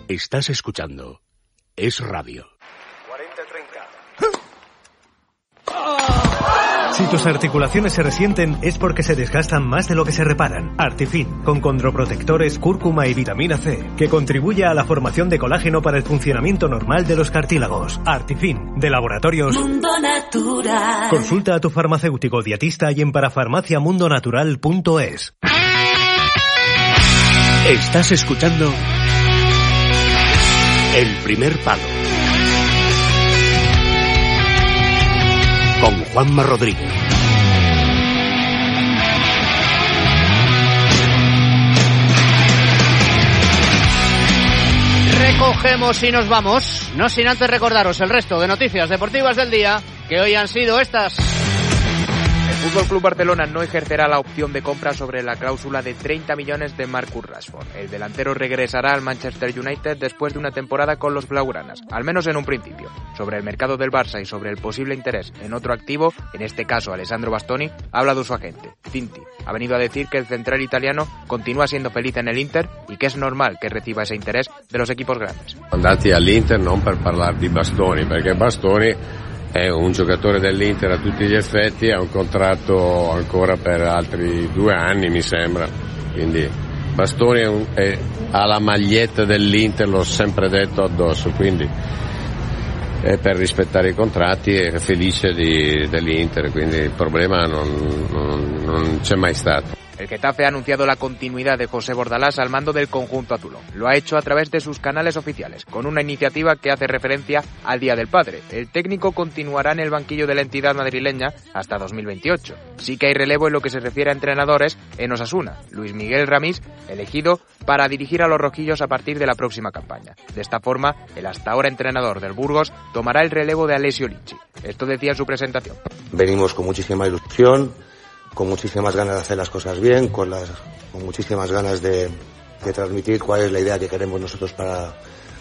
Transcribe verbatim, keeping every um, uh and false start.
Estás escuchando Es Radio. cuarenta treinta. Si tus articulaciones se resienten es porque se desgastan más de lo que se reparan. Artifin, con condroprotectores, cúrcuma y vitamina C, que contribuye a la formación de colágeno para el funcionamiento normal de los cartílagos. Artifin, de Laboratorios Mundo Natural. Consulta a tu farmacéutico dietista y en parafarmacia mundo natural punto es. Estás escuchando El Primer Palo con Juanma Rodríguez. Recogemos y nos vamos, no sin antes recordaros el resto de noticias deportivas del día, que hoy han sido estas. El Fútbol Club Barcelona no ejercerá la opción de compra sobre la cláusula de treinta millones de Marcus Rashford. El delantero regresará al Manchester United después de una temporada con los blaugranas, al menos en un principio. Sobre el mercado del Barça y sobre el posible interés en otro activo, en este caso Alessandro Bastoni, ha hablado su agente, Cinti. Ha venido a decir que el central italiano continúa siendo feliz en el Inter y que es normal que reciba ese interés de los equipos grandes. Andati all'Inter non per parlare di Bastoni, perché Bastoni è un giocatore dell'Inter a tutti gli effetti, ha un contratto ancora per altri due anni mi sembra, quindi Bastoni è un, è, ha la maglietta dell'Inter, l'ho sempre detto addosso, quindi è per rispettare i contratti, è felice di, dell'Inter, quindi il problema non, non, non c'è mai stato. El Getafe ha anunciado la continuidad de José Bordalás al mando del conjunto azulón. Lo ha hecho a través de sus canales oficiales, con una iniciativa que hace referencia al Día del Padre. El técnico continuará en el banquillo de la entidad madrileña hasta dos mil veintiocho. Sí que hay relevo en lo que se refiere a entrenadores en Osasuna. Luis Miguel Ramís, elegido para dirigir a los rojillos a partir de la próxima campaña. De esta forma, el hasta ahora entrenador del Burgos tomará el relevo de Alessio Licci. Esto decía en su presentación. Venimos con muchísima ilusión, con muchísimas ganas de hacer las cosas bien, con, las, con muchísimas ganas de, de transmitir cuál es la idea que queremos nosotros para,